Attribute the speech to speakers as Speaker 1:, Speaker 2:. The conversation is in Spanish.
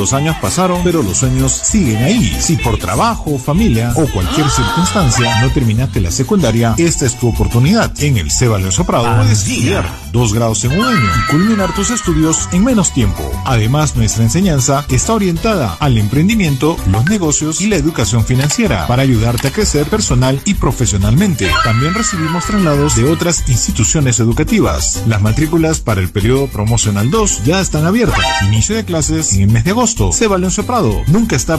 Speaker 1: Los años pasaron, pero los sueños siguen ahí. Si por trabajo, familia o cualquier circunstancia no terminaste la secundaria, esta es tu oportunidad. En el CEBA Leoncio Prado puedes estudiar 2 grados en un año y culminar tus estudios en menos tiempo. Además, nuestra enseñanza está orientada al emprendimiento, los negocios y la educación financiera para ayudarte a crecer personal y profesionalmente. También recibimos traslados de otras instituciones educativas. Las matrículas para el periodo promocional 2 ya están abiertas. Inicio de clases en el mes de agosto. CEBA Leoncio Prado. Nunca es tarde